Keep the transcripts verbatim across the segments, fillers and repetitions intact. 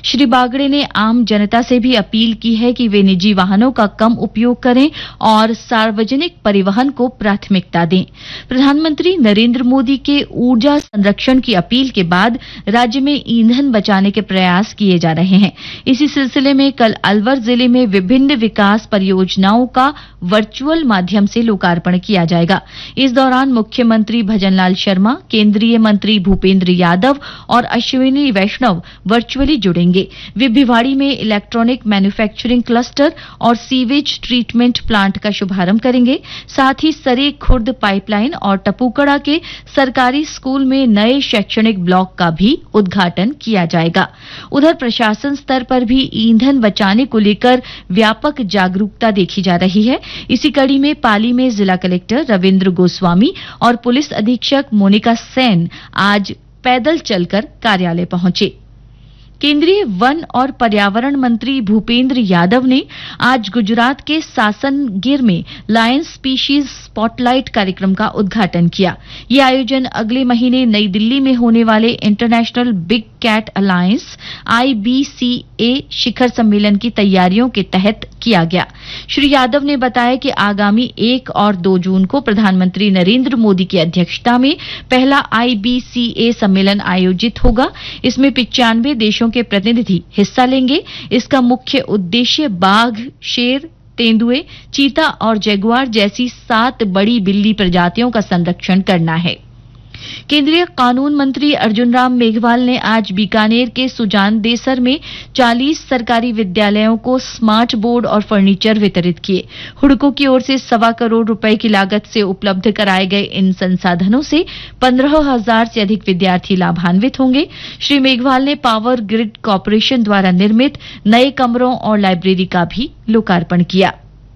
श्री बागड़े ने आम जनता से भी अपील की है कि वे निजी वाहनों का कम उपयोग करें और सार्वजनिक परिवहन को प्राथमिकता दें। प्रधानमंत्री नरेंद्र मोदी के ऊर्जा संरक्षण की अपील के बाद राज्य में ईंधन बचाने के प्रयास किए जा रहे हैं। इसी सिलसिले में कल अलवर जिले में विभिन्न विकास परियोजनाओं का वर्चुअल माध्यम से लोकार्पण किया जाएगा। इस दौरान मुख्यमंत्री भजनलाल शर्मा, केंद्रीय मंत्री भूपेंद्र यादव और अश्विनी वैष्णव वर्चुअली जुड़ेंगे। वे भिवाड़ी में इलेक्ट्रॉनिक मैन्युफैक्चरिंग क्लस्टर और सीवेज ट्रीटमेंट प्लांट का शुभारंभ करेंगे। साथ ही सरे खुर्द पाइपलाइन और टपुकड़ा के सरकारी स्कूल में नए शैक्षणिक ब्लॉक का भी उद्घाटन किया जाएगा। उधर प्रशासन स्तर पर भी ईंधन बचाने को लेकर व्यापक जागरूकता देखी जा रही है। इसी कड़ी में पाली में जिला कलेक्टर रविंद्र गोस्वामी और पुलिस अधीक्षक मोनिका सेन आज पैदल चलकर कार्यालय पहुंचे। केंद्रीय वन और पर्यावरण मंत्री भूपेंद्र यादव ने आज गुजरात के सासनगिर में लायन स्पीशीज स्पॉटलाइट कार्यक्रम का उद्घाटन किया। यह आयोजन अगले महीने नई दिल्ली में होने वाले इंटरनेशनल बिग कैट अलायंस आई बी सी ए शिखर सम्मेलन की तैयारियों के तहत किया गया। श्री यादव ने बताया कि आगामी एक और दो जून को प्रधानमंत्री नरेंद्र मोदी की अध्यक्षता में पहला आई बी सी ए सम्मेलन आयोजित होगा। इसमें पिचानवे देशों के प्रतिनिधि हिस्सा लेंगे। इसका मुख्य उद्देश्य बाघ, शेर, तेंदुए, चीता और जगुआर जैसी सात बड़ी बिल्ली प्रजातियों का संरक्षण करना है। केंद्रीय कानून मंत्री अर्जुन राम मेघवाल ने आज बीकानेर के सुजान देसर में चालीस सरकारी विद्यालयों को स्मार्ट बोर्ड और फर्नीचर वितरित किए। हुड़को की ओर से सवा करोड़ रुपए की लागत से उपलब्ध कराए गए इन संसाधनों से पंद्रह हजार से अधिक विद्यार्थी लाभान्वित होंगे। श्री मेघवाल ने पावर ग्रिड कॉरपोरेशन द्वारा निर्मित नए कमरों और लाइब्रेरी का भी लोकार्पण किया।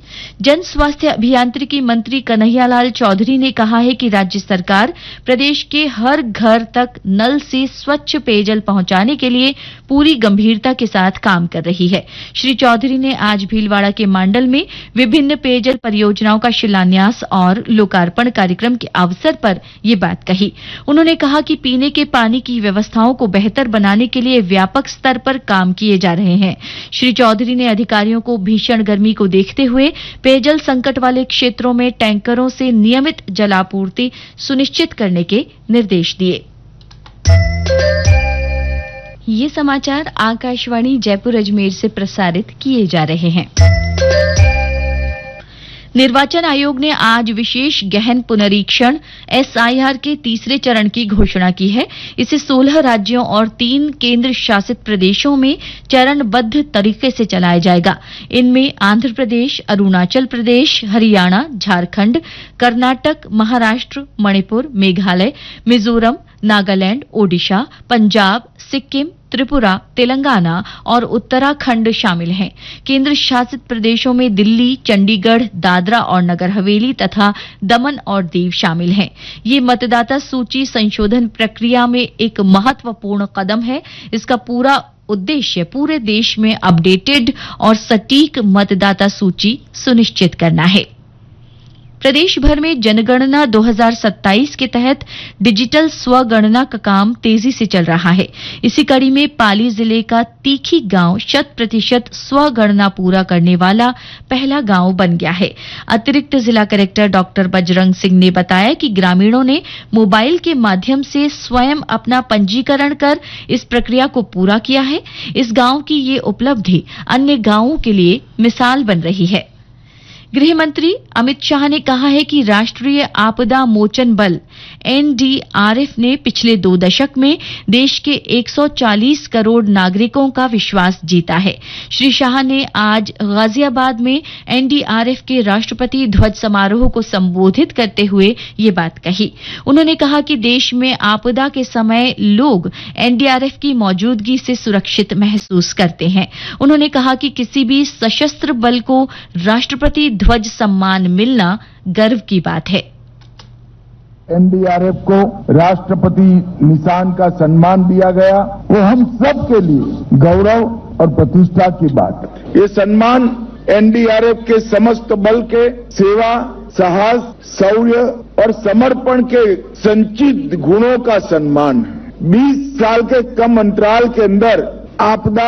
जन स्वास्थ्य अभियांत्रिकी मंत्री कन्हैयालाल चौधरी ने कहा है कि राज्य सरकार प्रदेश के हर घर तक नल से स्वच्छ पेयजल पहुंचाने के लिए पूरी गंभीरता के साथ काम कर रही है। श्री चौधरी ने आज भीलवाड़ा के मांडल में विभिन्न पेयजल परियोजनाओं का शिलान्यास और लोकार्पण कार्यक्रम के अवसर पर ये बात कही। उन्होंने कहा कि पीने के पानी की व्यवस्थाओं को बेहतर बनाने के लिए व्यापक स्तर पर काम किए जा रहे हैं। श्री चौधरी ने अधिकारियों को भीषण गर्मी को देखते हुए पेयजल संकट वाले क्षेत्रों में टैंकरों से नियमित जलापूर्ति सुनिश्चित करने के निर्देश दिए। ये समाचार आकाशवाणी जयपुर अजमेर से प्रसारित किए जा रहे हैं। निर्वाचन आयोग ने आज विशेष गहन पुनरीक्षण एस आई आर के तीसरे चरण की घोषणा की है। इसे सोलह राज्यों और तीन केंद्र शासित प्रदेशों में चरणबद्ध तरीके से चलाया जाएगा। इनमें आंध्र प्रदेश, अरुणाचल प्रदेश, हरियाणा, झारखंड, कर्नाटक, महाराष्ट्र, मणिपुर, मेघालय, मिजोरम, नागालैंड, ओडिशा, पंजाब, सिक्किम, त्रिपुरा, तेलंगाना और उत्तराखंड शामिल हैं। केंद्र शासित प्रदेशों में दिल्ली, चंडीगढ़, दादरा और नगर हवेली तथा दमन और दीव शामिल हैं। ये मतदाता सूची संशोधन प्रक्रिया में एक महत्वपूर्ण कदम है। इसका पूरा उद्देश्य पूरे देश में अपडेटेड और सटीक मतदाता सूची सुनिश्चित करना है। प्रदेश भर में जनगणना दो हज़ार सत्ताईस के तहत डिजिटल स्वगणना का काम तेजी से चल रहा है। इसी कड़ी में पाली जिले का तीखी गांव शत प्रतिशत स्वगणना पूरा करने वाला पहला गांव बन गया है। अतिरिक्त जिला कलेक्टर डॉक्टर बजरंग सिंह ने बताया कि ग्रामीणों ने मोबाइल के माध्यम से स्वयं अपना पंजीकरण कर इस प्रक्रिया को पूरा किया है। इस गांव की ये उपलब्धि अन्य गांवों के लिए मिसाल बन रही है। गृह मंत्री अमित शाह ने कहा है कि राष्ट्रीय आपदा मोचन बल एन डी आर एफ ने पिछले दो दशक में देश के एक सौ चालीस करोड़ नागरिकों का विश्वास जीता है। श्री शाह ने आज गाजियाबाद में एन डी आर एफ के राष्ट्रपति ध्वज समारोह को संबोधित करते हुए ये बात कही। उन्होंने कहा कि देश में आपदा के समय लोग एन डी आर एफ की मौजूदगी से सुरक्षित महसूस करते हैं। उन्होंने कहा कि किसी भी सशस्त्र बल को राष्ट्रपति ध्वज सम्मान मिलना गर्व की बात है। एन डी आर एफ को राष्ट्रपति निशान का सम्मान दिया गया, वो हम सब के लिए गौरव और प्रतिष्ठा की बात है। ये सम्मान एन डी आर एफ के समस्त बल के सेवा, साहस, शौर्य और समर्पण के संचित गुणों का सम्मान है। बीस साल के कम अंतराल के अंदर आपदा